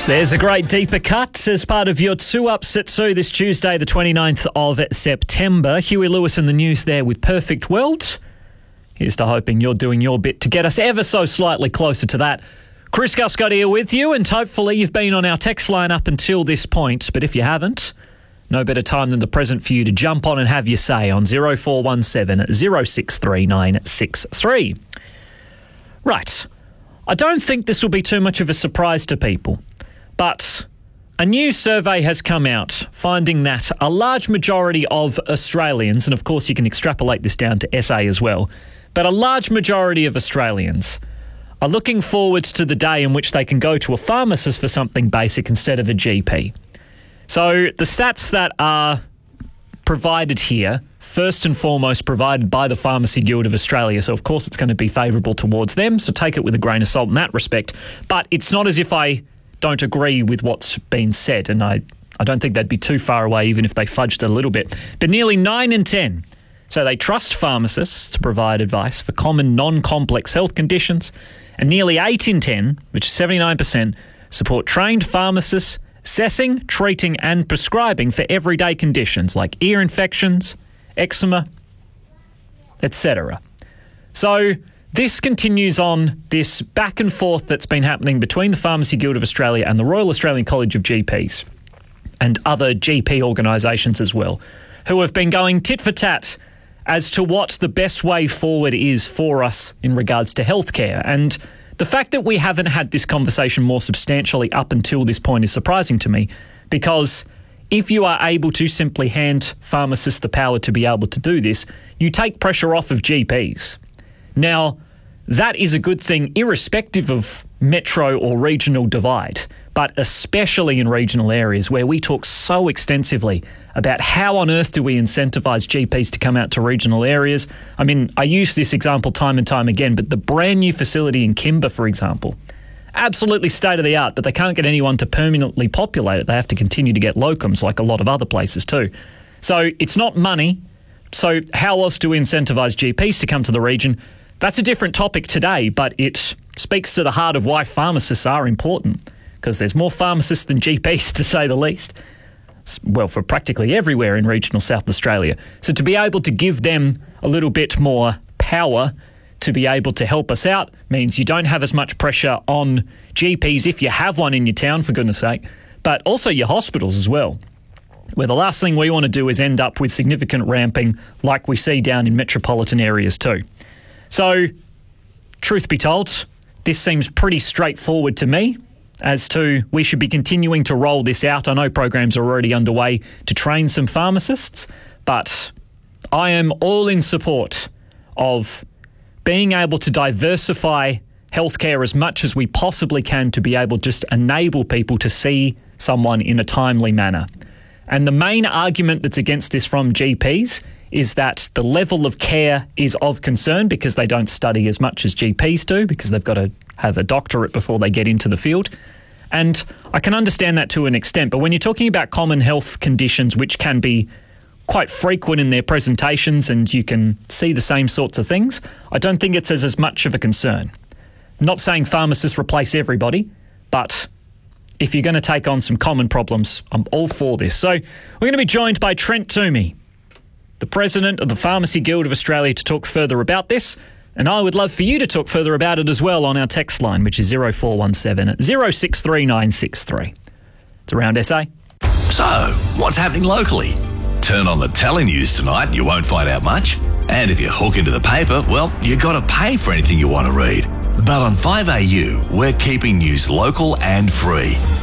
There's a great deeper cut as part of your 2 Ups at 2 this Tuesday, the 29th of September. Huey Lewis in the news there with Perfect World. Here's to hoping you're doing your bit to get us ever so slightly closer to that. Chris Guscott here with you, and hopefully you've been on our text line up until this point. But if you haven't, no better time than the present for you to jump on and have your say on 0417 063 963. Right. I don't think this will be too much of a surprise to people. But a new survey has come out finding that a large majority of Australians, and of course you can extrapolate this down to SA as well, but a large majority of Australians are looking forward to the day in which they can go to a pharmacist for something basic instead of a GP. So the stats that are provided here, first and foremost provided by the Pharmacy Guild of Australia, so of course it's going to be favourable towards them, so take it with a grain of salt in that respect, but it's not as if I don't agree with what's been said, and I don't think they'd be too far away even if they fudged it a little bit. But nearly 9 in 10 say they trust pharmacists to provide advice for common non-complex health conditions, and nearly 8 in 10, which is 79%, support trained pharmacists assessing, treating and prescribing for everyday conditions like ear infections, eczema, etc. So this continues on this back and forth that's been happening between the Pharmacy Guild of Australia and the Royal Australian College of GPs and other GP organisations as well, who have been going tit for tat as to what the best way forward is for us in regards to healthcare. And the fact that we haven't had this conversation more substantially up until this point is surprising to me, because if you are able to simply hand pharmacists the power to be able to do this, you take pressure off of GPs. Now, that is a good thing irrespective of metro or regional divide, but especially in regional areas where we talk so extensively about how on earth do we incentivise GPs to come out to regional areas. I mean, I use this example time and time again, but the brand new facility in Kimber, for example, absolutely state of the art, but they can't get anyone to permanently populate it. They have to continue to get locums like a lot of other places too. So it's not money. So how else do we incentivise GPs to come to the region? That's a different topic today, but it speaks to the heart of why pharmacists are important, because there's more pharmacists than GPs, to say the least. Well, for practically everywhere in regional South Australia. So to be able to give them a little bit more power to be able to help us out means you don't have as much pressure on GPs if you have one in your town, for goodness sake, but also your hospitals as well, where the last thing we want to do is end up with significant ramping like we see down in metropolitan areas too. So, truth be told, this seems pretty straightforward to me as to we should be continuing to roll this out. I know programs are already underway to train some pharmacists, but I am all in support of being able to diversify healthcare as much as we possibly can to be able to just enable people to see someone in a timely manner. And the main argument that's against this from GPs is that the level of care is of concern because they don't study as much as GPs do, because they've got to have a doctorate before they get into the field. And I can understand that to an extent, but when you're talking about common health conditions which can be quite frequent in their presentations and you can see the same sorts of things, I don't think it's as much of a concern. I'm not saying pharmacists replace everybody, but if you're going to take on some common problems, I'm all for this. So we're going to be joined by Trent Toomey, the president of the Pharmacy Guild of Australia, to talk further about this. And I would love for you to talk further about it as well on our text line, which is 0417 063 963. It's Around SA. So, what's happening locally? Turn on the telenews tonight and you won't find out much. And if you hook into the paper, well, you got to pay for anything you want to read. But on 5AU, we're keeping news local and free.